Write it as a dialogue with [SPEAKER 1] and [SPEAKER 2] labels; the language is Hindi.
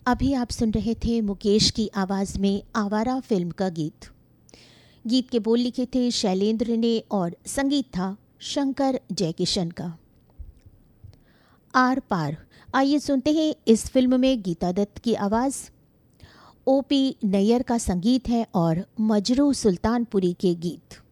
[SPEAKER 1] अभी आप सुन रहे थे मुकेश की आवाज़ में आवारा फिल्म का गीत। गीत के बोल लिखे थे शैलेंद्र ने और संगीत था शंकर जयकिशन का। आर पार, आइए सुनते हैं इस फिल्म में गीता दत्त की आवाज़, ओपी नैयर का संगीत है और मजरू सुल्तानपुरी के गीत।